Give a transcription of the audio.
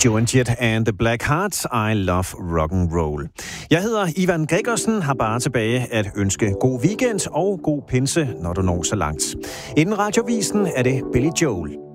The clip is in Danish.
Joan Jett and the Black Hearts, I Love Rock and Roll. Jeg hedder Ivan Gregersen, har bare tilbage at ønske god weekend og god pinse, når du når så langt. Inden radiovisen er det Billy Joel.